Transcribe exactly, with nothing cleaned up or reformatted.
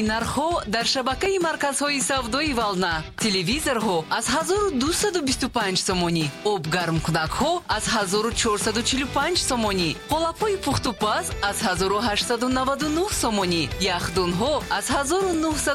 нархҳо дар шабакаи марказҳои савдои Вална. Телевизорҳо аз ҳазору дусаду бисту панҷ сомонӣ, обгармкунакҳо аз ҳазору чорсаду чилу панҷ сомонӣ, қолапҳои пухтупаз аз ҳазору ҳаштсаду наваду нӯҳ сомонӣ, яхдунҳо аз ҳазору нуҳсаду